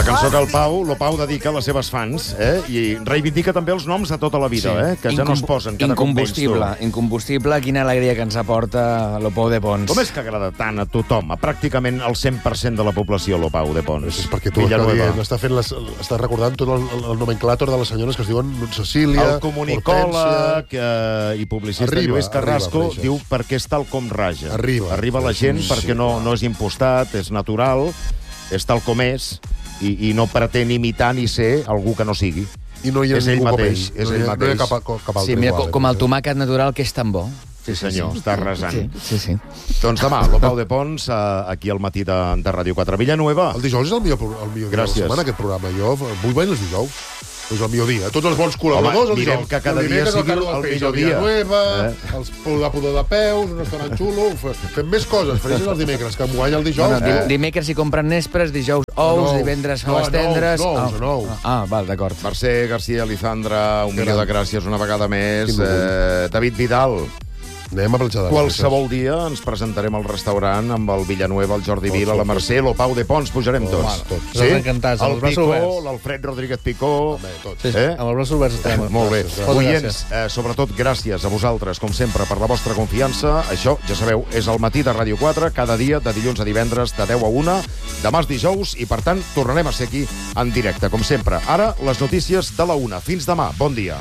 cançó que el Pau dedica a les seves fans, i reivindica també els noms de tota la vida, que ja no es posen cada cop menys. Incombustible, quina alegria que ens aporta lo Pau de Pons. Com és que agrada tant a tothom, a pràcticament el 100% de la població, lo Pau de Pons? És perquè tu estàs recordant tot el nomenclàtor de les senyores que es diuen Cecília, el comunicòleg i publicista Lluís Carrasco diu perquè és tal com raja. Arriba la gent perquè no és impostat, és natural, és tal com és, i no pretén imitar ni ser algú que no sigui. I no hi ha ningú com ell. És ell mateix. No hi ha cap altre igual. Com el tomàquet natural, que és tan bo. Sí, senyor, està arrasant. Sí. Doncs demà, el Pau de Pons, aquí al matí de Ràdio 4 Villanueva. El dijous és el millor dia de la setmana, aquest programa. Jo vull veure els dijous. És el millor dia. Tots els bons col·laboradors, el dijous. Que cada dia sigui el millor dia. Els pudor de peus, un restaurant xulo... Fem més coses, fareixen els dimecres, que m'ho el dijous. Dimecres hi compren nespres, dijous ous, divendres faves tendres... Nous. Val, d'acord. Mercè García Lizandra, un milió de gràcies una vegada més. David Vidal. Anem a Platja de Qualsevol dia ens presentarem al restaurant amb el Villanueva, el Jordi Vila, la Mercè, el Pau de Pons, pujarem tots. Sí? Encantats, el Picó, l'Alfred Rodríguez Picó. Amb els braços oberts estem. Molt bé. Oients, sobretot gràcies a vosaltres, com sempre, per la vostra confiança. Això, ja sabeu, és el matí de Ràdio 4, cada dia, de dilluns a divendres, de 10 a 1. Demà és dijous i, per tant, tornarem a ser aquí en directe, com sempre. Ara, les notícies de la 1. Fins demà. Bon dia.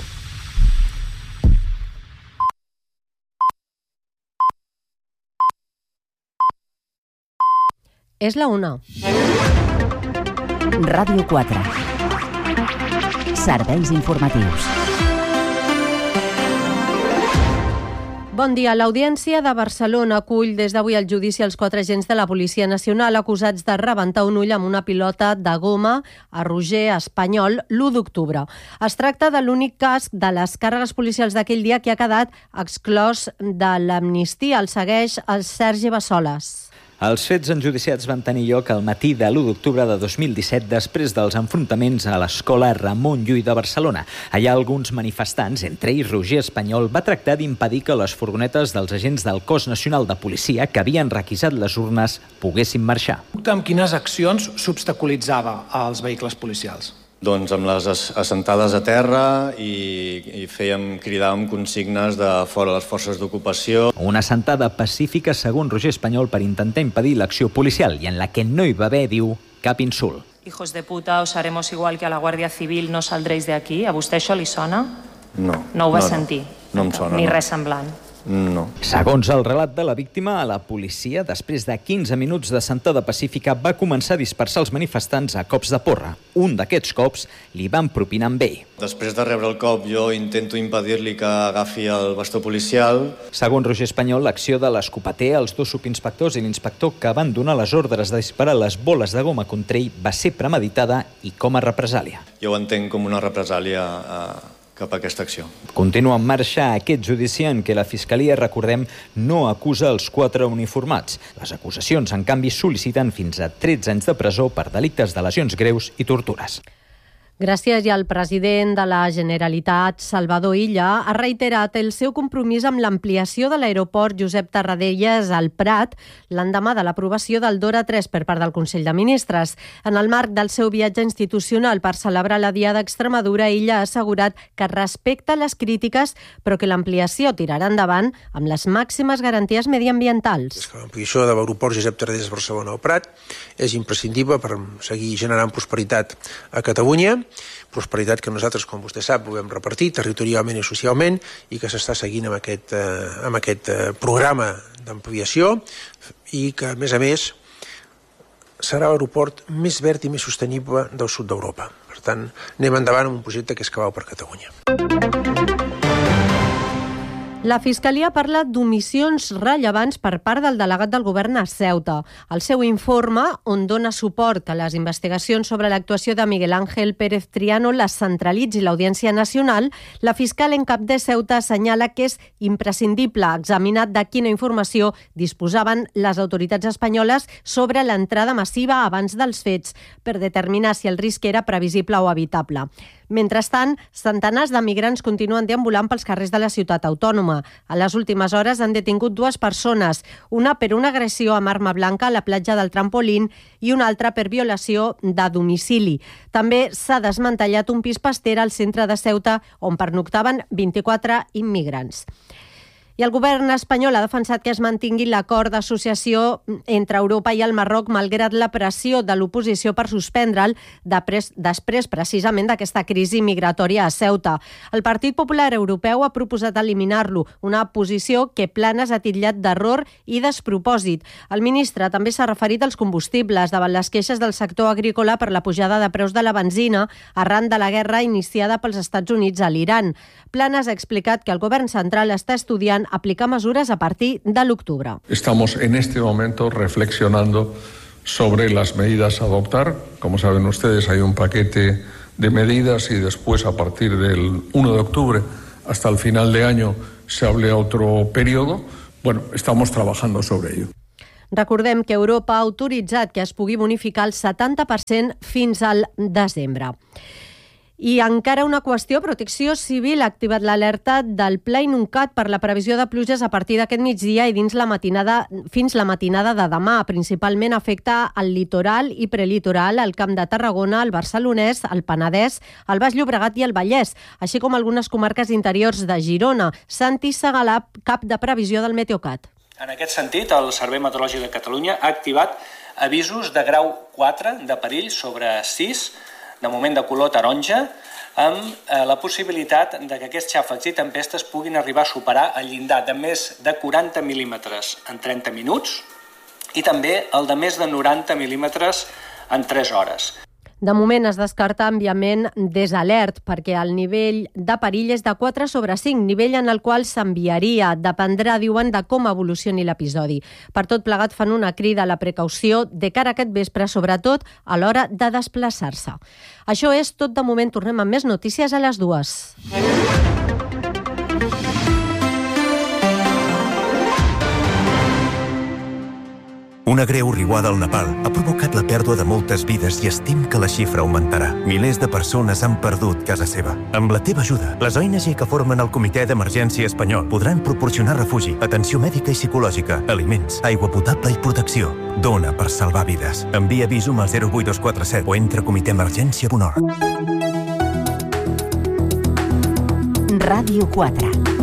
És la 1. Ràdio 4. Serveis informatius. Bon dia. L'Audiència de Barcelona acull des d'avui el judici als 4 agents de la Policia Nacional acusats de rebentar un ull amb una pilota de goma a Roger Espanyol l'1 d'octubre. Es tracta de l'únic cas de les càrregues policials d'aquell dia que ha quedat exclòs de l'amnistia. El segueix el Sergi Bassoles. Els fets enjudiciats van tenir lloc al matí de l'1 d'octubre de 2017 després dels enfrontaments a l'escola Ramon Llull de Barcelona. Allà alguns manifestants, entre ells Roger Espanyol, va tractar d'impedir que les furgonetes dels agents del Cos Nacional de Policia que havien requisat les urnes poguessin marxar. Amb quines accions s'obstaculitzava als vehicles policials? Doncs amb les assentades a terra i cridàvem consignes de fora les forces d'ocupació. Una assentada pacífica, segons Roger Espanyol, per intentar impedir l'acció policial i en la que no hi va haver, diu, cap insult. Hijos de puta, os haremos igual que a la Guàrdia Civil, no saldréis de aquí. A vostè això li sona? No. No ho va sentir? No em sona. Ni res semblant? No. Segons el relat de la víctima, la policia, després de 15 minuts de sentada pacífica, va començar a dispersar els manifestants a cops de porra. Un d'aquests cops li van propinar amb ell. Després de rebre el cop, jo intento impedir-li que agafi el bastó policial. Segons Roger Espanyol, l'acció de l'escopeter, els 2 subinspectors i l'inspector que van donar les ordres de disparar les boles de goma contra ell va ser premeditada i com a represàlia. Jo ho entenc com una represàlia cap a aquesta acció. Continua en marxa aquest judici en què la Fiscalia, recordem, no acusa els 4 uniformats. Les acusacions, en canvi, sol·liciten fins a 13 anys de presó per delictes de lesions greus i tortures. Gràcies. I el president de la Generalitat, Salvador Illa, ha reiterat el seu compromís amb l'ampliació de l'aeroport Josep Tarradellas al Prat l'endemà de l'aprovació del DORA 3 per part del Consell de Ministres. En el marc del seu viatge institucional per celebrar la Diada d'Extremadura, Illa ha assegurat que respecta les crítiques, però que l'ampliació tirarà endavant amb les màximes garanties mediambientals. L'ampliació de l'aeroport Josep Tarradellas Barcelona al Prat és imprescindible per seguir generant prosperitat a Catalunya, prosperitat que nosaltres, com vostè sap, volem repartir territorialment i socialment i que s'està seguint amb aquest programa d'ampliació i que, a més, serà l'aeroport més verd i més sostenible del sud d'Europa. Per tant, anem endavant amb un projecte que és clau per Catalunya. La Fiscalia parla d'omissions rellevants per part del delegat del govern a Ceuta. El seu informe, on dona suport a les investigacions sobre l'actuació de Miguel Ángel Pérez Triano, les centralitzi l'Audiència Nacional, la fiscal en cap de Ceuta assenyala que és imprescindible examinar de quina informació disposaven les autoritats espanyoles sobre l'entrada massiva abans dels fets per determinar si el risc era previsible o evitable. Mentrestant, centenars de migrants continuen deambulant pels carrers de la ciutat autònoma. A les últimes hores han detingut 2 persones, una per una agressió amb arma blanca a la platja del Trampolín i una altra per violació de domicili. També s'ha desmantellat un pis pastera al centre de Ceuta on pernoctaven 24 immigrants. I el govern espanyol ha defensat que es mantingui l'acord d'associació entre Europa i el Marroc malgrat la pressió de l'oposició per suspendre'l després precisament d'aquesta crisi migratòria a Ceuta. El Partit Popular Europeu ha proposat eliminar-lo, una posició que Planas ha titllat d'error i despropòsit. El ministre també s'ha referit als combustibles davant les queixes del sector agrícola per la pujada de preus de la benzina arran de la guerra iniciada pels Estats Units a l'Iran. Planas ha explicat que el govern central està estudiant aplicar mesures a partir de l'octubre. Estamos en este momento reflexionando sobre las medidas a adoptar. Como saben ustedes, hay un paquete de medidas y después, a partir del 1 de octubre hasta el final de año, se abre otro periodo. Bueno, estamos trabajando sobre ello. Recordem que Europa ha autoritzat que es pugui bonificar el 70% fins al desembre. I encara una qüestió, Protecció Civil ha activat l'alerta del Pla Inuncat per la previsió de pluges a partir d'aquest migdia i fins la matinada de demà. Principalment afecta el litoral i prelitoral, el Camp de Tarragona, el Barcelonès, el Penedès, el Baix Llobregat i el Vallès, així com algunes comarques interiors de Girona. Santi Segalà, cap de previsió del Meteocat. En aquest sentit, el Servei Meteorològic de Catalunya ha activat avisos de grau 4 de perill sobre 6, de moment de color taronja, amb la possibilitat de que aquests xàfecs i tempestes puguin arribar a superar el llindar de més de 40 mil·límetres en 30 minuts i també el de més de 90 mil·límetres en 3 hores. De moment es descarta enviament desalert perquè el nivell de perill és de 4 sobre 5, nivell en el qual s'enviaria. Dependrà, diuen, de com evolucioni l'episodi. Per tot plegat fan una crida a la precaució de cara a aquest vespre, sobretot a l'hora de desplaçar-se. Això és tot de moment. Tornem amb més notícies a les 2. Una greu riuada al Nepal ha provocat la pèrdua de moltes vides i estim que la xifra augmentarà. Milers de persones han perdut casa seva. Amb la teva ajuda, les ONG que formen el Comitè d'Emergència Espanyol podran proporcionar refugi, atenció mèdica i psicològica, aliments, aigua potable i protecció. Dona per salvar vides. Envia Visum al 08247 o entra a comitèemergència.org. Ràdio 4.